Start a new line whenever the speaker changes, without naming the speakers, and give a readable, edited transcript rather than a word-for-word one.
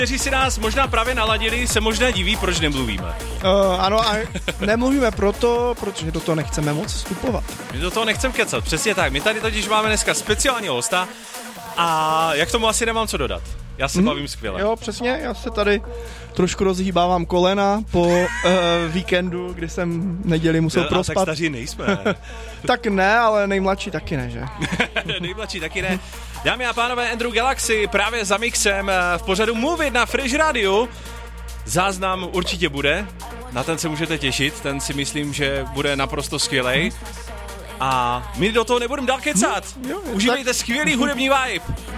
Kteří si nás možná právě naladili, se možná diví, proč nemluvíme.
Ano, a nemluvíme protože do toho nechceme moc vstupovat.
My do toho nechceme kecat, přesně tak. My tady totiž máme dneska speciálního hosta a jak tomu asi nemám co dodat. Já se bavím skvěle.
Jo, přesně, já se tady trošku rozhýbávám kolena po víkendu, kdy jsem neděli musel prospat.
Tak staří nejsme.
Tak ne, ale nejmladší taky ne, že?
Nejmladší taky ne. Dámy a pánové, Andrew Galaxy právě za mixem v pořadu Move It na Fresh Radio. Záznam určitě bude, na ten se můžete těšit, ten si myslím, že bude naprosto skvělej. A my do toho nebudeme dál kecat. Užívejte skvělý hudební vibe.